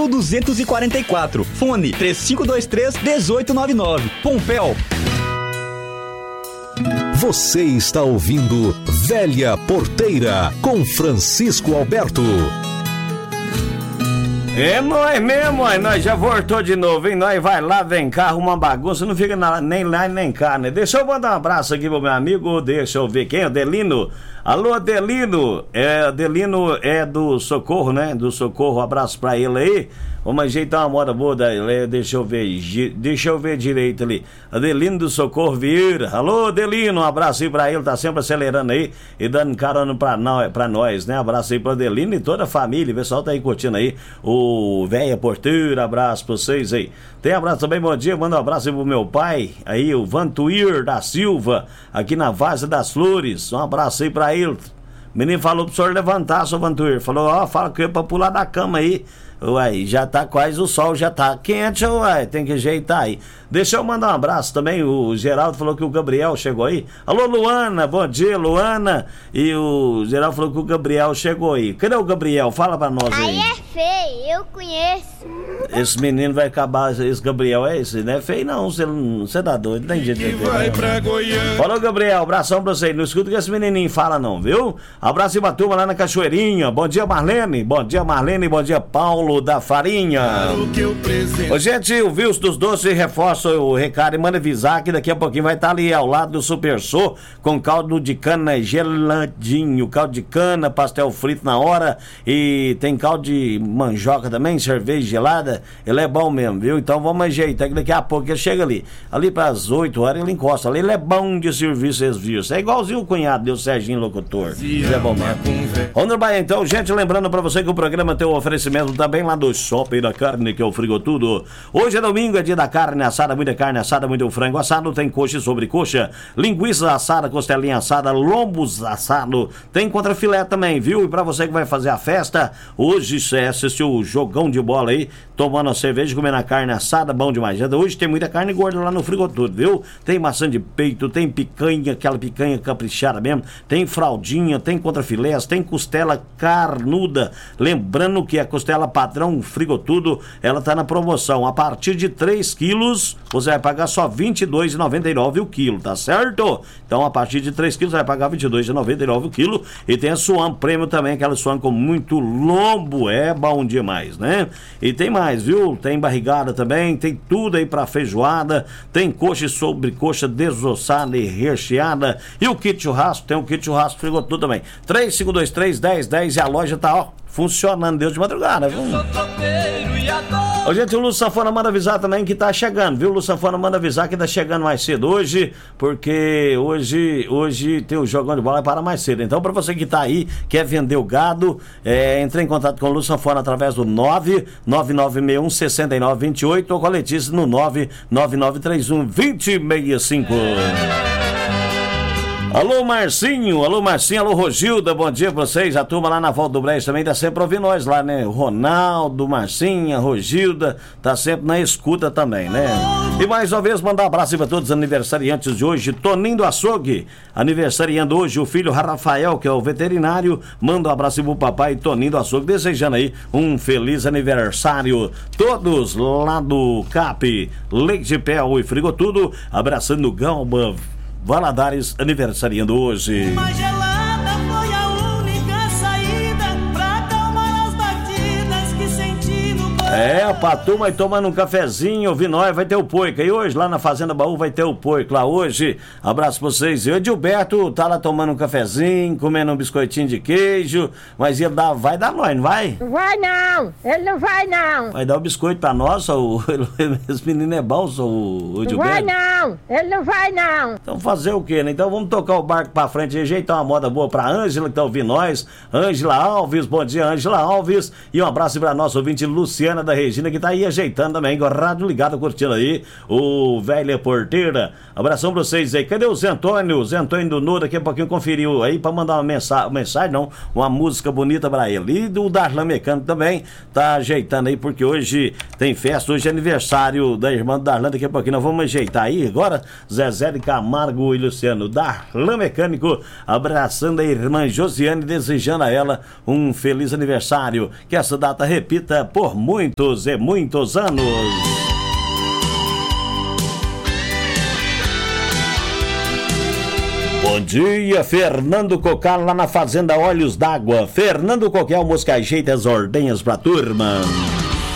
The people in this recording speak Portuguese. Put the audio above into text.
244, fone 3523-1899. Pompéu. Você está ouvindo Velha Porteira com Francisco Alberto. É nós mesmo, nós já voltou de novo, hein? Nós vai lá, vem cá, arruma uma bagunça, não fica nem lá nem cá, né? Deixa eu mandar um abraço aqui pro meu amigo, deixa eu ver quem é o Delino. Alô, Delino, Delino é do Socorro, né? Do Socorro, um abraço pra ele aí. Vamos ajeitar uma moda boa, deixa eu ver direito ali. Adelino do Socorro Vieira. Alô, Adelino, um abraço aí pra ele, tá sempre acelerando aí e dando carona pra nós, né? Abraço aí pro Adelino e toda a família, o pessoal tá aí curtindo aí o Velha Porteira, abraço pra vocês aí. Tem abraço também, bom dia, manda um abraço aí pro meu pai, aí o Vantuir da Silva, aqui na Vaza das Flores, um abraço aí pra ele. O menino falou pro senhor levantar, seu Vantuir, falou, fala que eu pra pular da cama aí. Uai, já tá quase, o sol já tá quente, uai, tem que ajeitar aí. Deixa eu mandar um abraço também, o Geraldo falou que o Gabriel chegou aí. Alô, Luana, bom dia, Luana. E o Geraldo falou que o Gabriel chegou aí. Cadê o Gabriel? Fala pra nós aí. Aí é feio, eu conheço. Esse menino vai acabar, esse Gabriel é esse, não é feio não, você tá doido, não tem jeito de ver. Falou, Gabriel, abração pra você, não escuta o que esse menininho fala não, viu? Abraço e turma lá na Cachoeirinha, bom dia Marlene, bom dia Paulo da Farinha. Ô, gente, o Vils dos Doces reforça o recado e manda avisar que daqui a pouquinho vai estar ali ao lado do Super Sô com caldo de cana geladinho, caldo de cana, pastel frito na hora e tem caldo de mandioca também, cerveja gelada, ele é bom mesmo, viu? Então vamos ajeitar que daqui a pouco ele chega ali pras 8 horas ele encosta ali, ele é bom de serviço, esses viu? É igualzinho o cunhado do Serginho Locutor, ele é bom mesmo. Vamos lá, então, gente, lembrando pra você que o programa tem um oferecimento também lá do Shopping da Carne, que é o Frigo Tudo. Hoje é domingo, é dia da carne assada, muita carne assada, muito frango assado, tem coxa e sobrecoxa, linguiça assada, costelinha assada, lombos assado, tem contrafilé também, viu? E pra você que vai fazer a festa, hoje você assistiu o jogão de bola aí, tomando a cerveja, comendo a carne assada, bom demais. Hoje tem muita carne gorda lá no Frigo Tudo, viu? Tem maçã de peito, tem picanha, aquela picanha caprichada mesmo, tem fraldinha, tem contrafilés, tem costela carnuda, lembrando que a costela padrão Frigo Tudo, ela tá na promoção, a partir de 3 quilos, você vai pagar só R$ 22,99 o quilo, tá certo? Então, a partir de 3 quilos, você vai pagar R$ 22,99 o quilo, e tem a Suam Prêmio também, aquela Suam com muito lombo, é bom demais, né? E tem mais, viu? Tem barrigada também, tem tudo aí pra feijoada, tem coxa e sobrecoxa desossada e recheada, e o kit churrasco, tem o kit churrasco Frigo Tudo também, 3523-1010, e a loja tá, ó, funcionando, Deus de madrugada, viu? Ô, gente, o Lúcio Sanfona manda avisar também que tá chegando, viu? O Lúcio Sanfona manda avisar que tá chegando mais cedo hoje, porque hoje tem o jogão de bola para mais cedo. Então, pra você que tá aí, quer vender o gado, entre em contato com o Lúcio Sanfona através do 99961-6928 ou com a Letícia no 99931-2065. Alô Marcinho, alô Rogilda, bom dia pra vocês, a turma lá na Volta do Brejo também tá sempre ouvindo nós lá, né? Ronaldo, Marcinha, Rogilda, tá sempre na escuta também, né? E mais uma vez mandar um abraço pra todos os aniversariantes de hoje, Toninho do Açougue, aniversariando hoje o filho Rafael, que é o veterinário, manda um abraço pro papai Toninho do Açougue, desejando aí um feliz aniversário, todos lá do CAP, Leite Pel e Frigo Tudo, abraçando o Galba Valadares, aniversariando hoje. Uma gelada foi a única saída pra acalmar as batidas que senti no coração. Pra turma aí tomando um cafezinho, ouvi nós, vai ter o Poica. E hoje lá na Fazenda Baú vai ter o Poica lá hoje. Abraço pra vocês. E o Gilberto tá lá tomando um cafezinho, comendo um biscoitinho de queijo, mas ele vai dar nós, não vai? Não vai não, ele não vai não. Vai dar o biscoito pra nós, esse menino é bom, o Gilberto? Não vai não, ele não vai não. Então fazer o quê, né? Então vamos tocar o barco pra frente, ajeitar uma moda boa pra Ângela que tá ouvindo nós. Ângela Alves, bom dia Ângela Alves. E um abraço pra nossa ouvinte Luciana da Regina, que tá aí ajeitando também, com a rádio ligada, curtindo aí o Velha Porteira. Abração pra vocês aí. Cadê o Zé Antônio? O Zé Antônio do Nor, daqui a pouquinho conferiu aí pra mandar uma mensagem, não, uma música bonita pra ele. E do Darlan Mecânico também tá ajeitando aí, porque hoje tem festa, hoje é aniversário da irmã do Darlan, daqui a pouquinho nós vamos ajeitar aí agora. Zezé de Camargo e Luciano, Darlan Mecânico, abraçando a irmã Josiane, desejando a ela um feliz aniversário, que essa data repita por muito muitos e muitos anos. Bom dia, Fernando Cocal, lá na Fazenda Olhos d'Água. Fernando Cocal, Moscajeita, as ordenhas pra turma.